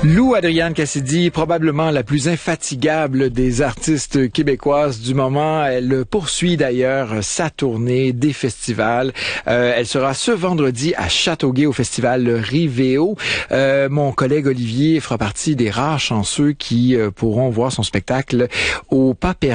Lou Adrienne Cassidy, probablement la plus infatigable des artistes québécoises du moment. Elle poursuit d'ailleurs sa tournée des festivals. Elle sera ce vendredi à Châteauguay au festival Rivéo. Mon collègue Olivier fera partie des rares chanceux qui pourront voir son spectacle au Pas